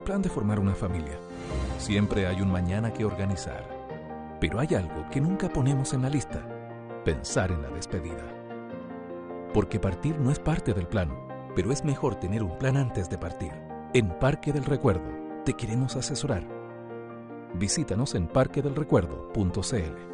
Plan de formar una familia. Siempre hay un mañana que organizar. Pero hay algo que nunca ponemos en la lista: pensar en la despedida. Porque partir no es parte del plan, pero es mejor tener un plan antes de partir. En Parque del Recuerdo te queremos asesorar. Visítanos en parquedelrecuerdo.cl.